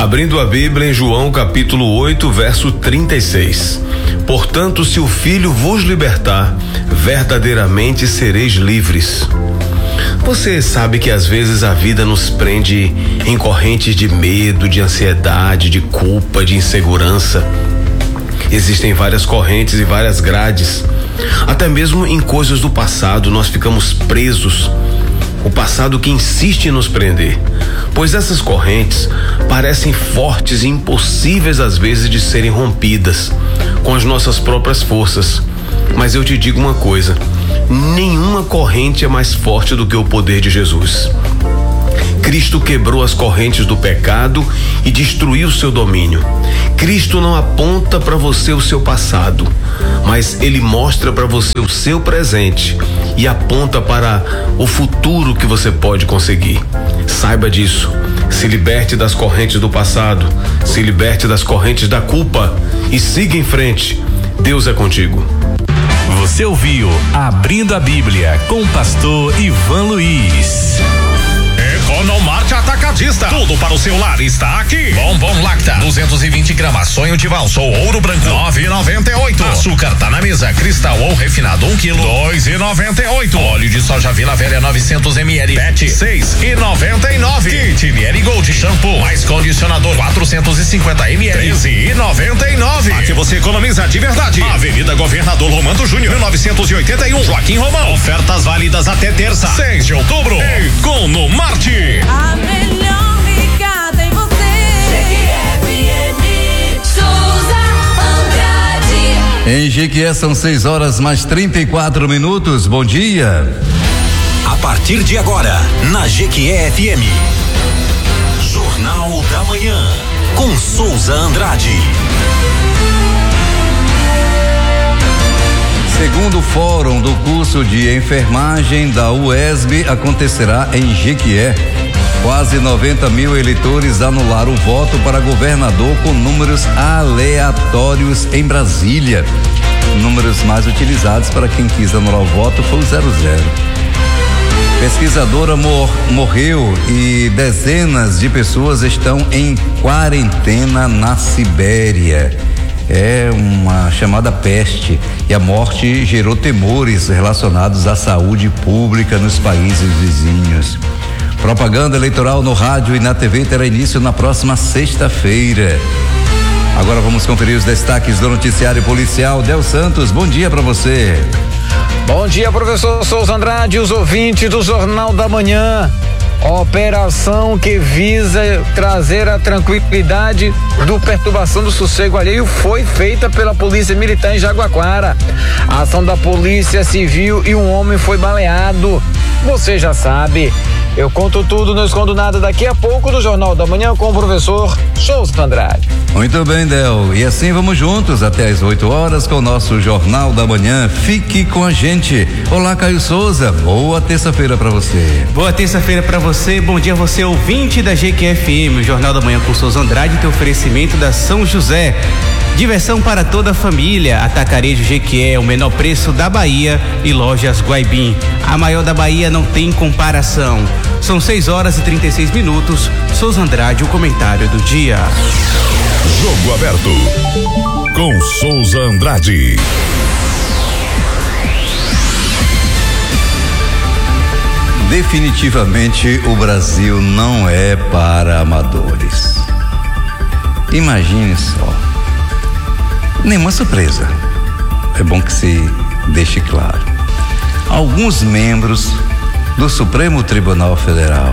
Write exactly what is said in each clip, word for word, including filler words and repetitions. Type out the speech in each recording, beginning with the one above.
Abrindo a Bíblia em João capítulo oito, verso trinta e seis. Portanto, se o Filho vos libertar, verdadeiramente sereis livres. Você sabe que às vezes a vida nos prende em correntes de medo, de ansiedade, de culpa, de insegurança. Existem várias correntes e várias grades. Até mesmo em coisas do passado nós ficamos presos. O passado que insiste em nos prender, pois essas correntes parecem fortes e impossíveis às vezes de serem rompidas com as nossas próprias forças. Mas eu te digo uma coisa: nenhuma corrente é mais forte do que o poder de Jesus. Cristo quebrou as correntes do pecado e destruiu seu domínio. Cristo não aponta para você o seu passado, mas ele mostra para você o seu presente e aponta para o futuro que você pode conseguir. Saiba disso. Se liberte das correntes do passado, se liberte das correntes da culpa e siga em frente. Deus é contigo. Você ouviu Abrindo a Bíblia com o pastor Ivan Luiz. Economarte Atacadista. Tudo para o seu lar está aqui. Bombom Lacta, duzentos e vinte gramas, sonho de valsa ou ouro branco, nove e noventa e oito. Açúcar tá na mesa, cristal ou refinado, um quilo, dois e noventa e oito. Óleo de soja Vila Velha, novecentos mililitros, pet, seis e noventa e nove. Kit Miele Gold shampoo mais condicionador, quatrocentos e cinquenta mililitros, treze e noventa e nove. Aqui você economiza de verdade. Avenida Governador Romano Júnior, mil novecentos e oitenta e um, Joaquim Romão. Ofertas válidas até terça, seis de outubro. Economarte. A melhor ligada em você. G Q F M, Souza Andrade. Em Jequié são seis horas mais trinta e quatro minutos. Bom dia. A partir de agora, na G Q F M, Jornal da Manhã, com Souza Andrade. Segundo o fórum do curso de enfermagem da U E S B acontecerá em Jequié. Quase noventa mil eleitores anularam o voto para governador com números aleatórios em Brasília. Números mais utilizados para quem quis anular o voto foi o zero zero. Pesquisadora mor, morreu e dezenas de pessoas estão em quarentena na Sibéria. É uma chamada peste e a morte gerou temores relacionados à saúde pública nos países vizinhos. Propaganda eleitoral no rádio e na T V terá início na próxima sexta-feira. Agora vamos conferir os destaques do noticiário policial. Del Santos, bom dia para você. Bom dia, professor Souza Andrade, os ouvintes do Jornal da Manhã. Operação que visa trazer a tranquilidade do perturbação do sossego alheio foi feita pela Polícia Militar em Jaguaquara. A ação da Polícia Civil e um homem foi baleado. Você já sabe. Eu conto tudo, não escondo nada daqui a pouco no Jornal da Manhã com o professor Souza Andrade. Muito bem, Del. E assim vamos juntos até as oito horas com o nosso Jornal da Manhã. Fique com a gente. Olá, Caio Souza. Boa terça-feira para você. Boa terça-feira para você. Bom dia, você ouvinte da G Q F M. O Jornal da Manhã com Souza Andrade tem oferecimento da São José. Diversão para toda a família. Atacarejo Jequié, o menor preço da Bahia, e Lojas Guaibim. A maior da Bahia não tem comparação. São seis horas e trinta e seis minutos. Souza Andrade, o comentário do dia. Jogo aberto com Souza Andrade. Definitivamente o Brasil não é para amadores. Imagine só. Nenhuma surpresa. É bom que se deixe claro. Alguns membros do Supremo Tribunal Federal,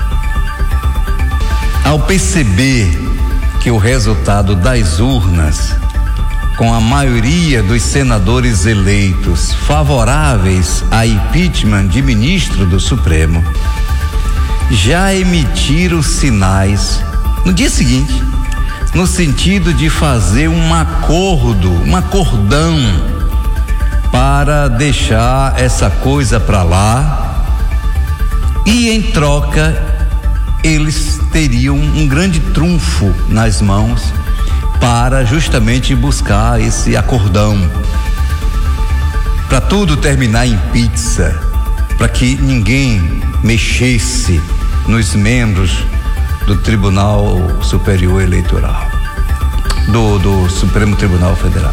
ao perceber que o resultado das urnas, com a maioria dos senadores eleitos favoráveis a impeachment de ministro do Supremo, já emitiram sinais no dia seguinte, no sentido de fazer um acordo, um acordão para deixar essa coisa para lá, e em troca eles teriam um grande trunfo nas mãos para justamente buscar esse acordão, para tudo terminar em pizza, para que ninguém mexesse nos membros do Tribunal Superior Eleitoral, do, do Supremo Tribunal Federal,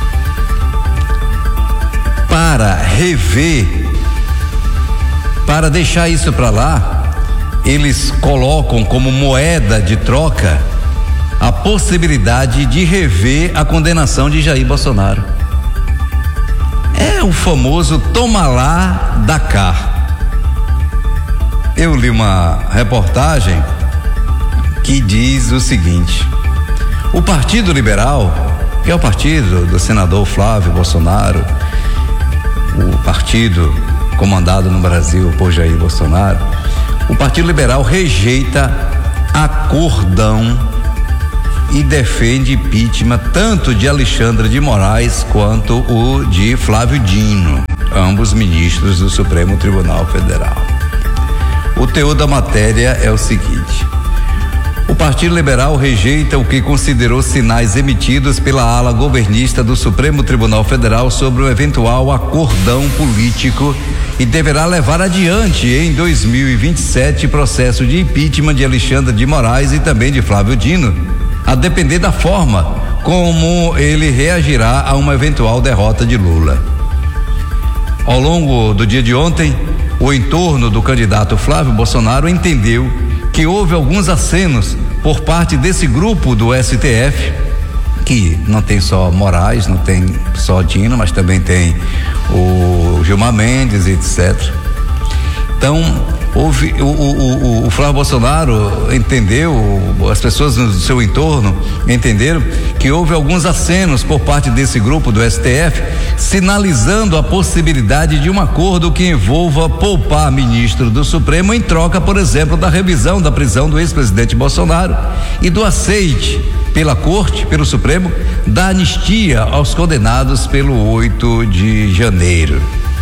para rever, para deixar isso para lá, eles colocam como moeda de troca a possibilidade de rever a condenação de Jair Bolsonaro. É o famoso toma lá, dá cá. Eu li uma reportagem que diz o seguinte: o Partido Liberal, que é o partido do senador Flávio Bolsonaro, o partido comandado no Brasil por Jair Bolsonaro, o Partido Liberal rejeita acordão e defende impeachment tanto de Alexandre de Moraes quanto o de Flávio Dino, ambos ministros do Supremo Tribunal Federal. O teor da matéria é o seguinte: o Partido Liberal rejeita o que considerou sinais emitidos pela ala governista do Supremo Tribunal Federal sobre o eventual acordão político e deverá levar adiante em dois mil e vinte e sete processo de impeachment de Alexandre de Moraes e também de Flávio Dino, a depender da forma como ele reagirá a uma eventual derrota de Lula. Ao longo do dia de ontem, o entorno do candidato Flávio Bolsonaro entendeu que houve alguns acenos por parte desse grupo do S T F, que não tem só Moraes, não tem só Dino, mas também tem o Gilmar Mendes, etcétera. Então, houve o, o, o, o Flávio Bolsonaro entendeu, as pessoas no seu entorno entenderam que houve alguns acenos por parte desse grupo do S T F, sinalizando a possibilidade de um acordo que envolva poupar ministro do Supremo em troca, por exemplo, da revisão da prisão do ex-presidente Bolsonaro e do aceite pela Corte, pelo Supremo, da anistia aos condenados pelo oito de janeiro.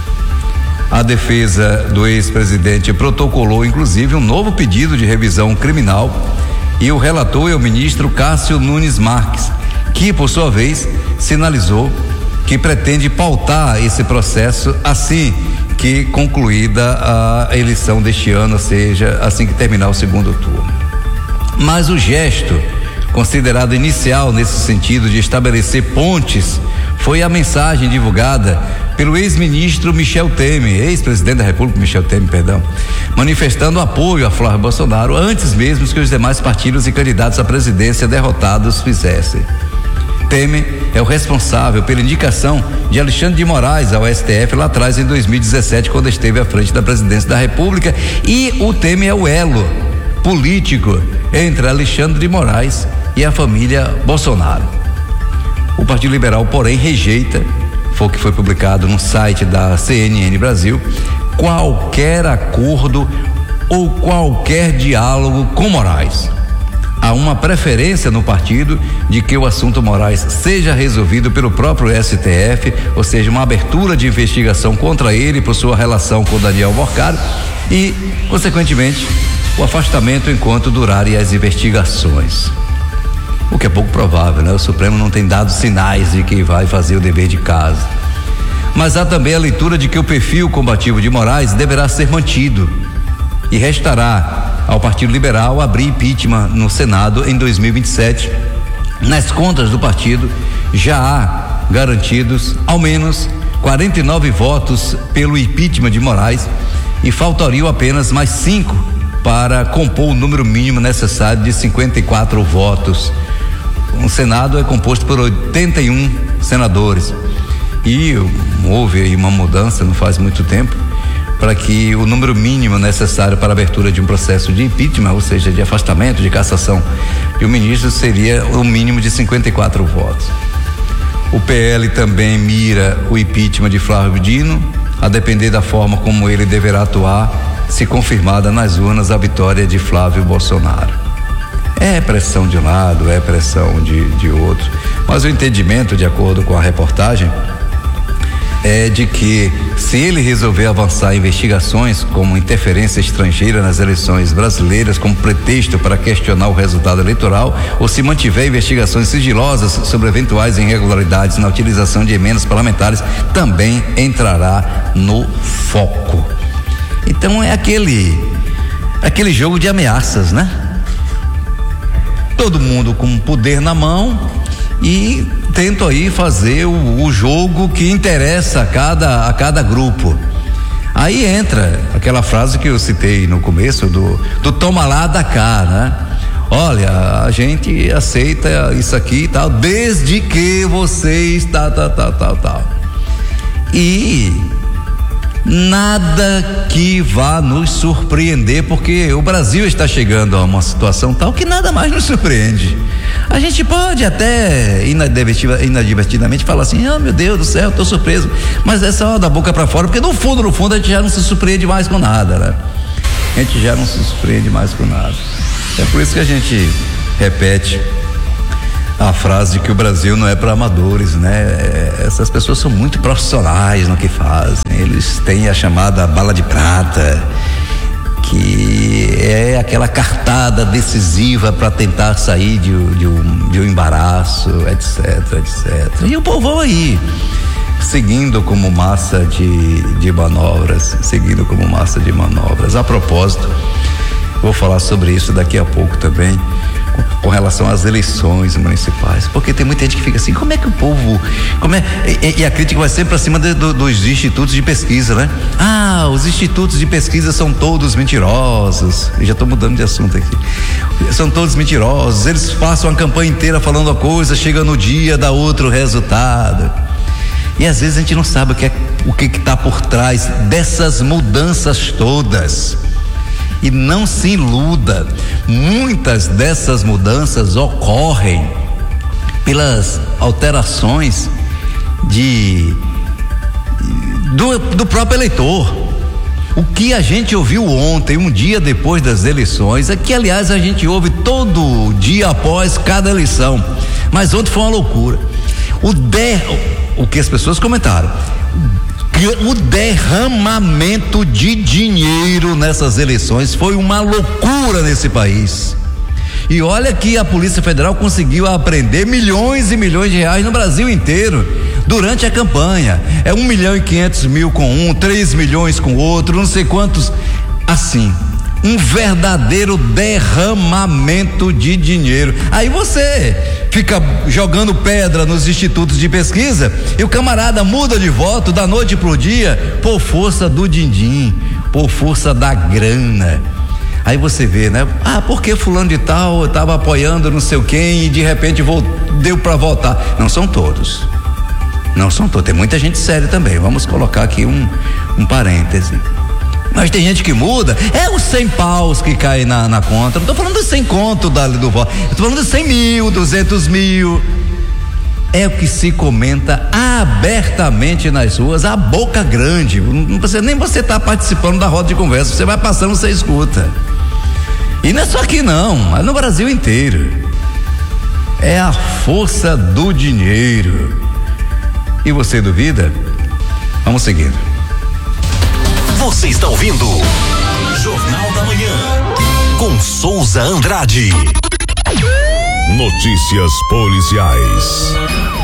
A defesa do ex-presidente protocolou, inclusive, um novo pedido de revisão criminal e o relator é o ministro Cássio Nunes Marques, que, por sua vez, sinalizou que pretende pautar esse processo assim que concluída a eleição deste ano, ou seja, assim que terminar o segundo turno. Mas o gesto considerado inicial nesse sentido de estabelecer pontes foi a mensagem divulgada pelo ex-ministro Michel Temer, ex-presidente da República Michel Temer, perdão, manifestando apoio a Flávio Bolsonaro antes mesmo que os demais partidos e candidatos à presidência derrotados fizessem. Temer é o responsável pela indicação de Alexandre de Moraes ao S T F lá atrás em dois mil e dezessete, quando esteve à frente da presidência da República, e o Temer é o elo político entre Alexandre de Moraes e a família Bolsonaro. O Partido Liberal, porém, rejeita, foi o que foi publicado no site da C N N Brasil, qualquer acordo ou qualquer diálogo com Moraes. Há uma preferência no partido de que o assunto Moraes seja resolvido pelo próprio S T F, ou seja, uma abertura de investigação contra ele por sua relação com Daniel Morcaro e, consequentemente, o afastamento enquanto durarem as investigações. O que é pouco provável, né? O Supremo não tem dado sinais de que vai fazer o dever de casa. Mas há também a leitura de que o perfil combativo de Moraes deverá ser mantido e restará ao Partido Liberal abrir impeachment no Senado em dois mil e vinte e sete. Nas contas do partido já há garantidos ao menos quarenta e nove votos pelo impeachment de Moraes e faltariam apenas mais cinco para compor o número mínimo necessário de cinquenta e quatro votos. O Senado é composto por oitenta e um senadores e houve aí uma mudança não faz muito tempo para que o número mínimo necessário para a abertura de um processo de impeachment, ou seja, de afastamento, de cassação de um ministro, seria o mínimo de cinquenta e quatro votos. O P L também mira o impeachment de Flávio Dino, a depender da forma como ele deverá atuar, se confirmada nas urnas a vitória de Flávio Bolsonaro. É pressão de um lado, é pressão de, de outro, mas o entendimento, de acordo com a reportagem, é de que se ele resolver avançar investigações como interferência estrangeira nas eleições brasileiras como pretexto para questionar o resultado eleitoral, ou se mantiver investigações sigilosas sobre eventuais irregularidades na utilização de emendas parlamentares, também entrará no foco. Então é aquele aquele jogo de ameaças, né? todo mundo com poder na mão e tentam aí fazer o, o jogo que interessa a cada, a cada grupo. Aí entra aquela frase que eu citei no começo do, do toma lá da cá, né? Olha, a gente aceita isso aqui e tal, desde que vocês tal, tal, tal, tal, tal. E nada que vá nos surpreender, porque o Brasil está chegando a uma situação tal que nada mais nos surpreende. A gente pode até inadvertidamente falar assim: oh meu Deus do céu, estou surpreso, mas é só da boca para fora, porque no fundo, no fundo a gente já não se surpreende mais com nada, né? A gente já não se surpreende mais com nada. É por isso que a gente repete a frase de que o Brasil não é para amadores, né? Essas pessoas são muito profissionais no que fazem. Eles têm a chamada bala de prata, que é aquela cartada decisiva para tentar sair de, de, um, de um embaraço, etc, etcétera. E o povão aí, seguindo como massa de, de manobras, seguindo como massa de manobras. A propósito, vou falar sobre isso daqui a pouco também, com, com relação às eleições municipais, porque tem muita gente que fica assim: como é que o povo, como é, e, e a crítica vai sempre para cima de, do, dos institutos de pesquisa, né? Ah, os institutos de pesquisa são todos mentirosos. Eu já estou mudando de assunto aqui. São todos mentirosos, eles passam a campanha inteira falando a coisa, chega no dia, dá outro resultado. E às vezes a gente não sabe o que é, o que está por trás dessas mudanças todas. E não se iluda, muitas dessas mudanças ocorrem pelas alterações de do, do próprio eleitor. O que a gente ouviu ontem, um dia depois das eleições, é que aliás a gente ouve todo dia após cada eleição, mas ontem foi uma loucura. O de, o que as pessoas comentaram, o derramamento de dinheiro nessas eleições foi uma loucura nesse país. E olha que a Polícia Federal conseguiu apreender milhões e milhões de reais no Brasil inteiro durante a campanha. É um milhão e quinhentos mil com um, três milhões com outro, não sei quantos. Assim, um verdadeiro derramamento de dinheiro. Aí você fica jogando pedra nos institutos de pesquisa e o camarada muda de voto da noite pro dia por força do din-din, por força da grana. Aí você vê, né? Ah, porque fulano de tal estava apoiando não sei quem e de repente deu para votar. Não são todos. Não são todos. Tem muita gente séria também. Vamos colocar aqui um, um parêntese. Mas tem gente que muda, é os cem paus que caem na, na conta. Não tô falando dos cem conto da, do voto, eu tô falando dos cem mil, duzentos mil. É o que se comenta abertamente nas ruas, a boca grande. Não precisa nem você estar tá participando da roda de conversa, você vai passando, você escuta. E não é só aqui não, mas no Brasil inteiro. É a força do dinheiro. E você duvida? Vamos seguindo. Você está ouvindo Jornal da Manhã com Souza Andrade. Notícias policiais.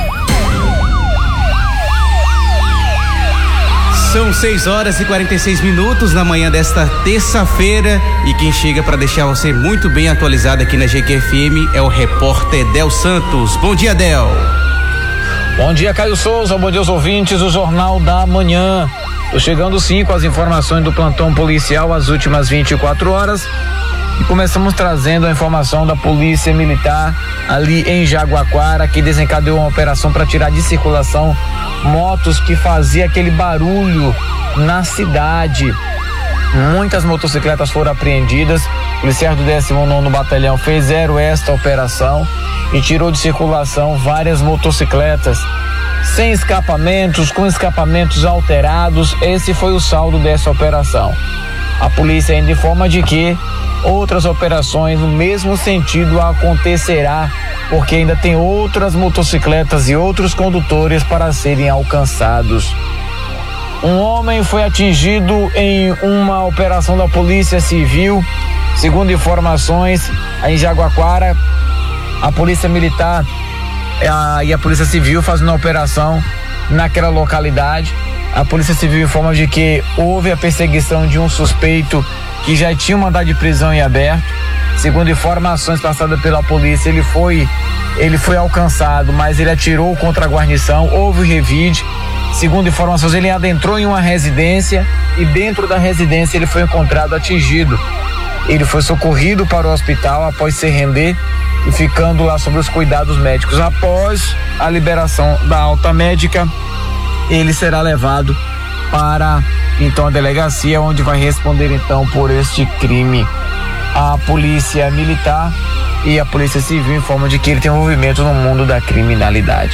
São seis horas e quarenta e seis minutos na manhã desta terça-feira e quem chega para deixar você muito bem atualizado aqui na G Q F M é o repórter Del Santos. Bom dia, Del. Bom dia, Caio Souza, bom dia aos ouvintes do Jornal da Manhã. Tô chegando sim com as informações do plantão policial às últimas vinte e quatro horas e começamos trazendo a informação da Polícia Militar ali em Jaguaquara, que desencadeou uma operação para tirar de circulação motos que faziam aquele barulho na cidade. Muitas motocicletas foram apreendidas. Policiais do décimo nono Batalhão fizeram esta operação e tirou de circulação várias motocicletas sem escapamentos, com escapamentos alterados. Esse foi o saldo dessa operação. A polícia ainda informa de que outras operações no mesmo sentido acontecerá, porque ainda tem outras motocicletas e outros condutores para serem alcançados. Um homem foi atingido em uma operação da Polícia Civil. Segundo informações, em Jaguaquara, a Polícia Militar a, e a Polícia Civil fazendo uma operação naquela localidade. A Polícia Civil informa de que houve a perseguição de um suspeito que já tinha um mandado de prisão em aberto. Segundo informações passadas pela polícia, ele foi, ele foi alcançado, mas ele atirou contra a guarnição, houve revide. Segundo informações, ele adentrou em uma residência e dentro da residência ele foi encontrado atingido. Ele foi socorrido para o hospital após se render e ficando lá sob os cuidados médicos. Após a liberação da alta médica, ele será levado para então a delegacia, onde vai responder então por este crime. A polícia militar e a polícia civil informam de que ele tem envolvimento no mundo da criminalidade.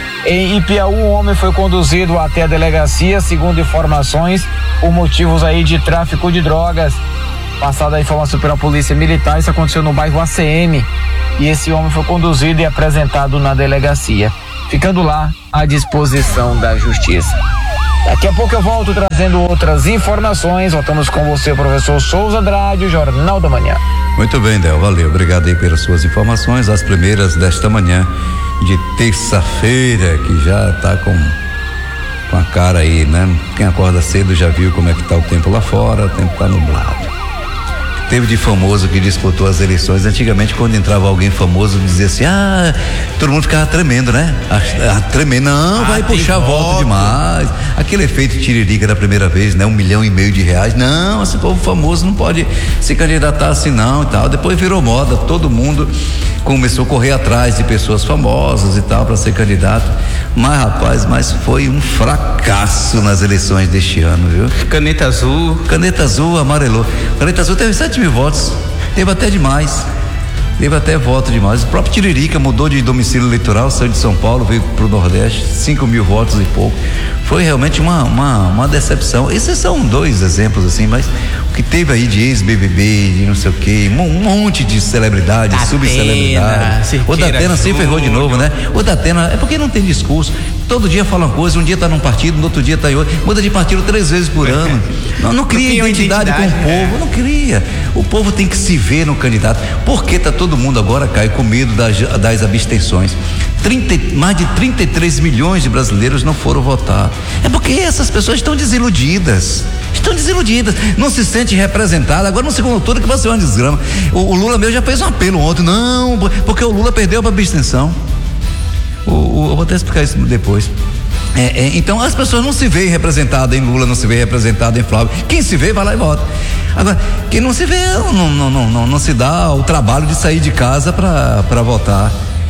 Em Ipiaú, um homem foi conduzido até a delegacia, segundo informações, por motivos aí de tráfico de drogas. Passada a informação pela polícia militar, isso aconteceu no bairro A C M e esse homem foi conduzido e apresentado na delegacia, ficando lá à disposição da justiça. Daqui a pouco eu volto trazendo outras informações. Voltamos com você, professor Souza Andrade, Jornal da Manhã. Muito bem, Del, valeu, obrigado aí pelas suas informações, as primeiras desta manhã de terça-feira, que já tá com com a cara aí, né? Quem acorda cedo já viu como é que tá o tempo lá fora, o tempo tá nublado. Teve de famoso que disputou as eleições. Antigamente, quando entrava alguém famoso, dizia assim: ah, todo mundo ficava tremendo, né? Ah, tremendo, não, ah, vai puxar voto. voto demais. Aquele efeito tiririca da primeira vez, né? Um milhão e meio de reais. Não, esse povo famoso não pode se candidatar assim, não e tal. Depois virou moda, todo mundo começou a correr atrás de pessoas famosas e tal para ser candidato. Mas, rapaz, mas foi um fracasso nas eleições deste ano, viu? Caneta azul. Caneta azul amarelou. Caneta azul teve sete mil votos. Teve até demais. Teve até voto demais. O próprio Tiririca mudou de domicílio eleitoral, saiu de São Paulo, veio pro Nordeste, cinco mil votos e pouco. Foi realmente uma, uma, uma decepção. Esses são dois exemplos, assim, mas o que teve aí de ex-B B B, de não sei o quê, um monte de celebridades, subcelebridades. O Datena se ferrou de novo, né? O Datena, é porque não tem discurso. Todo dia fala uma coisa, um dia tá num partido, no outro dia tá em outro, muda de partido três vezes por ano. Não, não cria não identidade, identidade com o povo, é. não cria. O povo tem que se ver no candidato. Porque tá todo mundo agora, Caio, com medo das, das abstenções. trinta, mais de trinta e três milhões de brasileiros não foram votar. É porque essas pessoas estão desiludidas. Estão desiludidas, não se sente representada. Agora no segundo turno que vai ser uma desgrama. O, o Lula meu já fez um apelo ontem, não, porque o Lula perdeu para abstenção. O, o, eu vou até explicar isso depois. É, é, então as pessoas não se veem representadas em Lula, não se vê representada em Flávio. Quem se vê vai lá e vota. Agora, quem não se vê não, não, não, não, não se dá o trabalho de sair de casa para votar.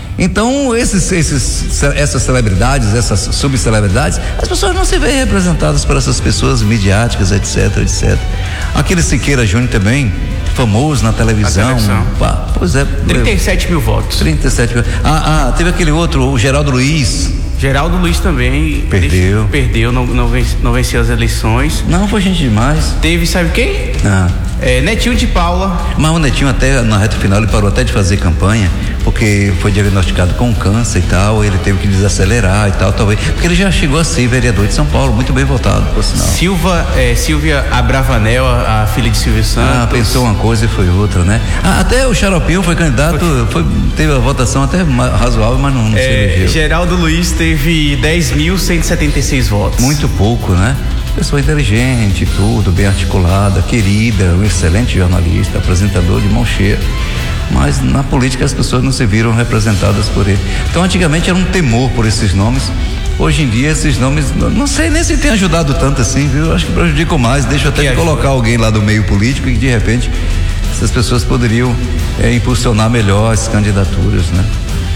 Então esses, esses, essas celebridades, essas subcelebridades, as pessoas não se veem representadas por essas pessoas midiáticas, etc, etc. Aquele Siqueira Júnior também, famoso na televisão. Na televisão. Pá, pois é. trinta e sete mil votos. trinta e sete mil. Ah, ah, teve aquele outro, o Geraldo Luiz. Geraldo Luiz também. Perdeu. Perdeu, não, não, vence, não venceu as eleições. Não, foi gente demais. Teve, sabe quem? Ah. É, Netinho de Paula. Mas o Netinho até na reta final ele parou até de fazer campanha, porque foi diagnosticado com câncer e tal, ele teve que desacelerar e tal, talvez, porque ele já chegou a ser vereador de São Paulo, muito bem votado, por sinal. Silva, é, Silvia Abravanel, a, a filha de Silvio Santos. Ah, pensou uma coisa e foi outra, né? Ah, até o Xaropinho foi candidato, foi, teve a votação até razoável, mas não, não é, se elegeu. Geraldo Luiz teve dez mil cento e setenta e seis votos. Muito pouco, né? Pessoa inteligente, tudo, bem articulada, querida, um excelente jornalista, apresentador de mão cheia. Mas na política as pessoas não se viram representadas por ele. Então antigamente era um temor por esses nomes. Hoje em dia esses nomes, não sei nem se tem ajudado tanto assim, viu? Acho que prejudicam mais. Deixa até de colocar alguém lá do meio político e de repente essas pessoas poderiam é, impulsionar melhor as candidaturas, né?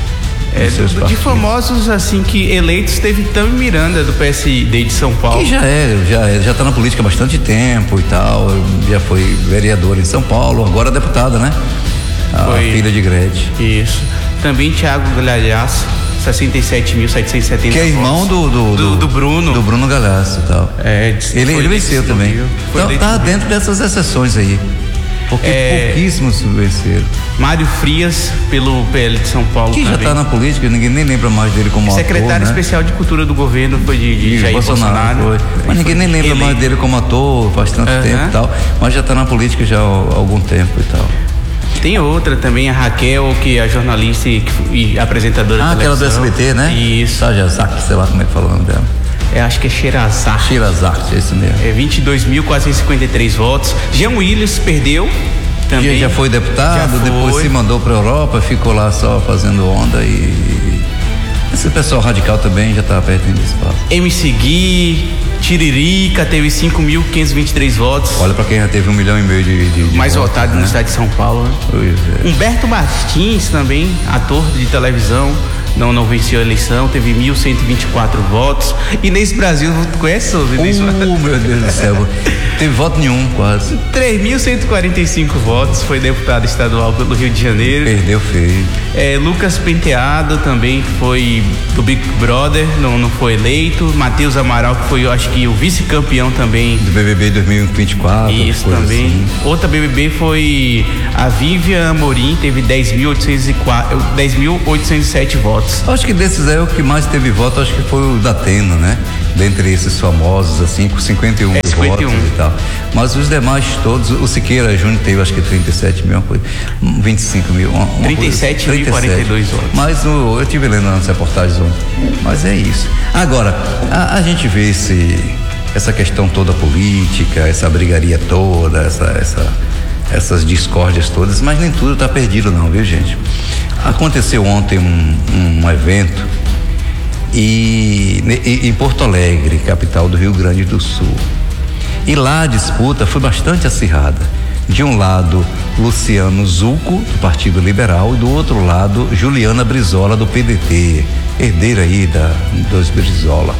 É, de famosos assim que eleitos teve Tami Miranda do P S D de São Paulo. Que já é, já é, já tá na política há bastante tempo e tal, já foi vereadora em São Paulo, agora deputada, né? A foi, filha de Gretchen. Isso. Também Thiago Galhaço, sessenta e sete mil setecentos e setenta. Que é irmão do do, do, do Bruno. Do Bruno Galhaço e tal. É, ele, ele venceu também. Então tá dentro dessas exceções aí. Porque é, pouquíssimos venceram. Mário Frias, pelo P L de São Paulo. Que também. Já está na política, ninguém nem lembra mais dele como ator. Secretário né? especial de Cultura do governo foi de, de Jair Bolsonaro. Bolsonaro foi. Mas ninguém nem lembra eleito. mais dele como ator, faz tanto uhum. tempo e tal. Mas já está na política já há algum tempo e tal. Tem outra também, a Raquel, que é jornalista e, e apresentadora ah, de televisão. Ah, aquela do S B T, né? Isso. Sajazak, sei lá como é que fala o nome dela. É, acho que é Sherazade. Sherazade, é isso mesmo. É vinte e dois mil quatrocentos e cinquenta e três votos. Jean Willis perdeu também. Já, já foi deputado, já foi. Depois se mandou para a Europa, ficou lá só fazendo onda e... Esse pessoal radical também já está perdendo espaço. M C Gui, Tiririca, teve cinco mil quinhentos e vinte e três votos. Olha para quem já teve um milhão e meio de, de, de mais votos, votado né? no estado de São Paulo. Né? Pois é. Humberto Martins também, ator de televisão, não, não venceu a eleição, teve mil cento e vinte e quatro votos. Inês Brasil, tu conhece o Inês? Uh, meu Deus do céu. Teve voto nenhum, quase. três mil cento e quarenta e cinco votos, foi deputado estadual pelo Rio de Janeiro. Perdeu feio. É, Lucas Penteado também foi do Big Brother, não, não foi eleito. Matheus Amaral, que foi, eu acho que o vice-campeão também. Do B B B dois mil e vinte e quatro. Isso também. Assim. Outra B B B foi a Vivian Amorim, teve dez mil oitocentos e sete votos. Acho que desses aí o que mais teve voto, acho que foi o da Atena, né? Dentre esses famosos, assim, com cinquenta e um, é, cinquenta e um votos e tal. Mas os demais todos, o Siqueira Júnior teve acho que trinta e sete mil, uma coisa, vinte e cinco mil. Uma, uma trinta e sete mil e quarenta e dois votos. Mas o, eu estive lendo nas reportagens ontem. Mas é isso. Agora, a, a gente vê esse, essa questão toda política, essa brigaria toda, essa, essa, essas discórdias todas, mas nem tudo está perdido não, viu, gente? Aconteceu ontem um, um evento e, e, em Porto Alegre, capital do Rio Grande do Sul. E lá a disputa foi bastante acirrada. De um lado, Luciano Zucco, do Partido Liberal, e do outro lado, Juliana Brizola, do P D T, herdeira aí da, dos Brizola.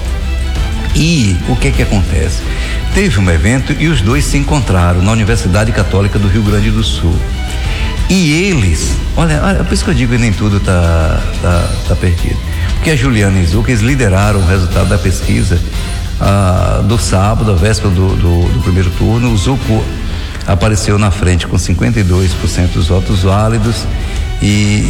E o que que acontece? Teve um evento e os dois se encontraram na Universidade Católica do Rio Grande do Sul. E eles, olha, olha, por isso que eu digo que nem tudo tá, tá, tá perdido. Porque a Juliana e Zucco, eles lideraram o resultado da pesquisa ah, do sábado, a véspera do, do, do primeiro turno. O Zucco apareceu na frente com cinquenta e dois por cento dos votos válidos e,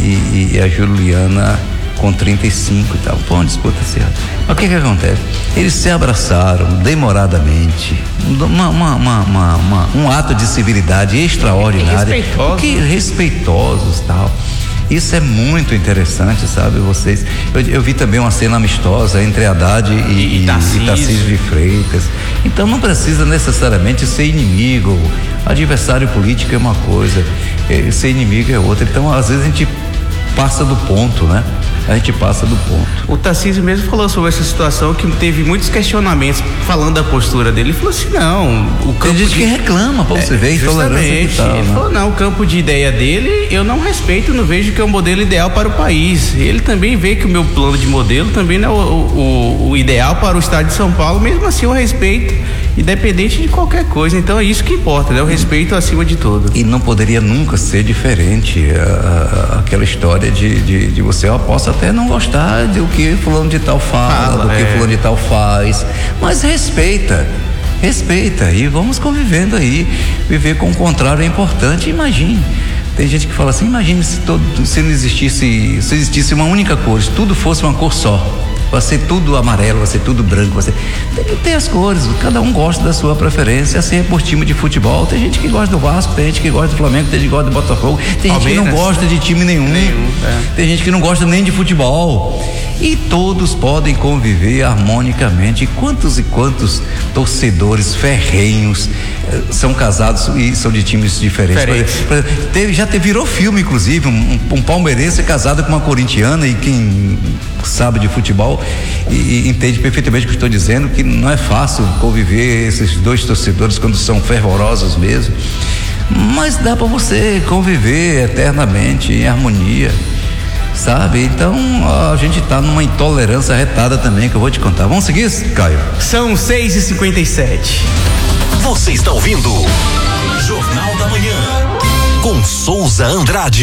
e, e a Juliana com trinta e cinco e tal. Foi uma disputa certa. Mas o que que acontece? Eles se abraçaram demoradamente, uma, uma, uma, uma, uma, um ato de civilidade extraordinário. Respeitosos. Que respeitosos tal. Isso é muito interessante, sabe, vocês. Eu, eu vi também uma cena amistosa entre Haddad e, e, e Tarcísio de Freitas. Então não precisa necessariamente ser inimigo. Adversário político é uma coisa, é, ser inimigo é outra. Então às vezes a gente passa do ponto, né? A gente passa do ponto. O Tarcísio mesmo falou sobre essa situação, que teve muitos questionamentos falando da postura dele. Ele falou assim, não, o campo tem gente de... que reclama, pra você é, ver, intolerância e tal, ele né? falou, não, o campo de ideia dele eu não respeito, não vejo que é o modelo ideal para o país. Ele também vê que o meu plano de modelo também não é o, o, o ideal para o estado de São Paulo, mesmo assim eu respeito, independente de qualquer coisa. Então é isso que importa, né? O respeito acima de tudo. E não poderia nunca ser diferente a, a, aquela história de, de, de você, eu posso até não gostar do que fulano de tal fala, fala do que é. fulano de tal faz, mas respeita, respeita e vamos convivendo aí. Viver com o contrário é importante. Imagine, tem gente que fala assim, imagine se todo, se não existisse, se existisse uma única cor, se tudo fosse uma cor só, vai ser tudo amarelo, vai ser tudo branco, vai ser... Tem que ter as cores, cada um gosta da sua preferência, assim é por time de futebol. Tem gente que gosta do Vasco, tem gente que gosta do Flamengo, tem gente que gosta do Botafogo, tem gente que não gosta de time nenhum, nenhum é. Tem gente que não gosta nem de futebol. E todos podem conviver harmonicamente. E quantos e quantos torcedores ferrenhos eh, são casados e são de times diferentes? Diferente. Por exemplo, teve, já teve, virou filme, inclusive, um, um palmeirense casado com uma corintiana, e quem sabe de futebol e, e entende perfeitamente o que eu estou dizendo, que não é fácil conviver esses dois torcedores quando são fervorosos mesmo, mas dá para você conviver eternamente em harmonia, sabe? Então a gente tá numa intolerância retada também, que eu vou te contar. Vamos seguir, Caio? São seis e cinquenta e sete. Você está ouvindo Jornal da Manhã com Souza Andrade.